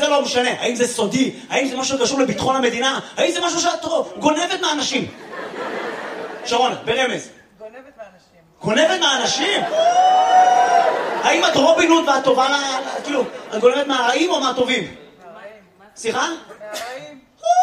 זה לא משנה? האם זה סודי? האם זה משהו שקשור לביטחון המדינה? האם זה משהו שאת גונבת מהאנשים? שרונה, ברמז. גונבת מהאנשים? האם את רובין הוד ואת טובה כאילו, את גונבת מהרעים או מהטובים? מהרעים. סליחה? מהרעים.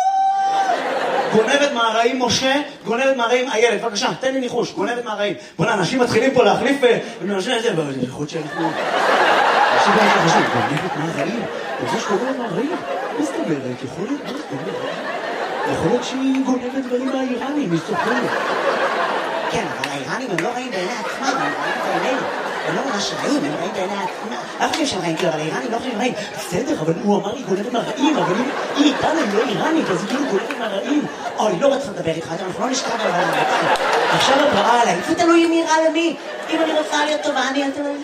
גונבת מהרעים משה, גונבת מהרעים איילת. בבקשה, תן לי ניחוש, גונבת מהרעים. בוא'נה, אנשים מתחילים פה להחליף אנשים את זה, יכול להיות שאנחנו... אנשים לא מתחשבים, גונבת מהרעים? יש גונבת מהרעים? מה זאת אומרת? יכול להיות שהיא גונבת דברים מהאיראנים, היא צוחקת. כן, אבל האיראנים הם לא רעים בעיני עצמם, הם רעים בעינינו. הם לא ממש רעים, הם רעים בעיני עצמם. אנחנו חושבים שהם רעים, כאילו, אבל האיראנים לא חושבים רעים. בסדר, אבל הוא אמר לי גונבת מהרעים, אבל היא איתנו, היא לא איראנית, אז היא כאילו גונבת מהרעים. אוי, לא רציתי לדבר איתך, אנחנו לא נשכב על הרעיון. עכשיו את רעה עליי, זה תלוי אם נראה למי. אם אני רוצה להיות טובה, אני אתן לזה.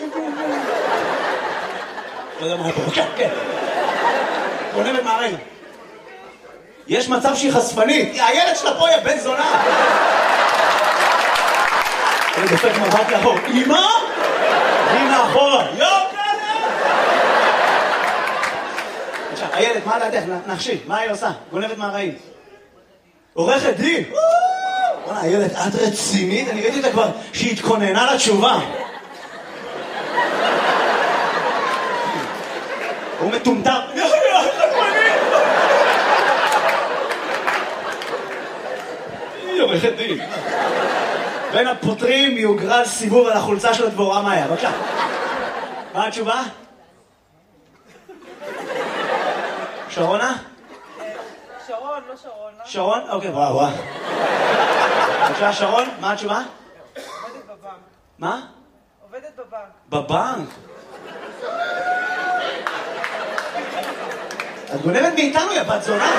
לא יודע מה פה, כן. גונבת מהרעים. יש מצב שהיא חשפנית. הילד שלה פה היא בן זונה. אני דופק מבט לאחור. אמא? אמא אחורה. עכשיו, הילד, מה לדעתך? נחשי, מה היא עושה? גונבת מהרעים. עורכת דין. וואלה, הילד, את רצינית? אני ראיתי אותה כבר שהיא התכוננה לתשובה. הוא מטומטם. היא עורכת דין. בין הפותרים יוגרל סיבוב על החולצה של הדבורה מאיה. בבקשה. מה התשובה? שרונה? שרון, לא שרון. שרון? אוקיי, וואו. בבקשה, שרון, מה התשובה? עובדת בבנק. מה? עובדת בבנק. בבנק? את גונבת מאיתנו, יא בת זונה.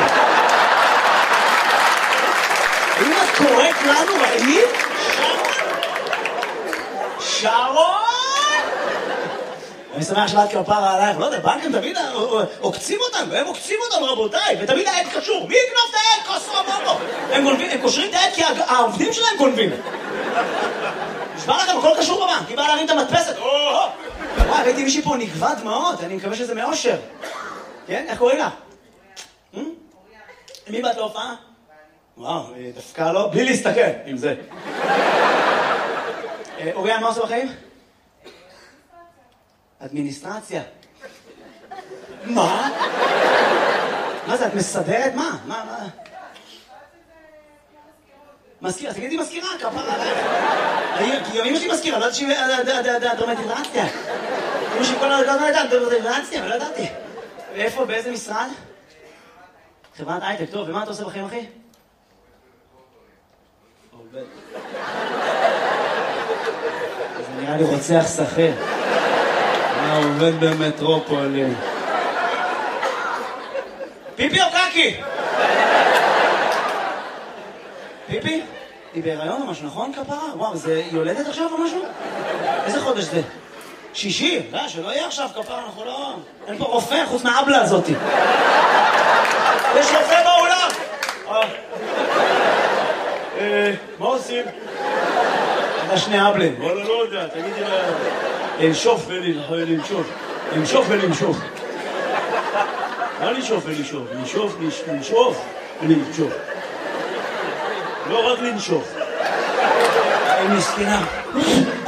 האם את קוראת לנו רעים? שרון! אני שמח שלאת כפרה עלייך, לא יודע, בנקים תמיד עוקצים אותנו, הם עוקצים אותנו רבותיי, ותמיד העד קשור. מי יקנוב את העד? כוסו המומו. הם קושרים את העד כי העובדים שלהם גונבים. נשמע לכם, הכל קשור בבנק, היא באה להרים את המדפסת. וואי, ראיתי מישהי פה נגבה דמעות, אני מקווה שזה מאושר. כן? איך קוראים לה? מי באת להופעה? וואו, דווקא לא, בלי להסתכל עם זה. אוריאן, מה עושה בחיים? אדמיניסטרציה. מה? מה זה, את מסדרת? מה? מזכירה, תגידי מזכירה, כפרה עליך. כי גם אמא שלי מזכירה, לא יודעת שהיא דרמטיזציה. אמא שלי כל הזמן הייתה דרמטיזציה, אבל לא ידעתי. ואיפה, באיזה משרד? חברת הייטק, טוב, ומה אתה עושה בחיים, אחי? עובד. זה נראה לי רוצח שכיר. עובד במטרופולין. פיפי או קקי? פיפי? היא בהיריון או משהו, נכון כפרה? וואו, זה יולדת עכשיו או משהו? איזה חודש זה? שישי? לא, שלא יהיה עכשיו כפרה, אנחנו לא... אין פה רופא חוץ מהאבלה הזאתי. יש רופא באולם! מה עושים? אתה שני אבלים. וואלה, לא יודע, תגידי לה... לנשוף ולנשוף. לנשוף ולנשוף. מה לנשוף ולנשוף? לנשוף ולנשוף. לא רק לנשוף. היא מסכנה.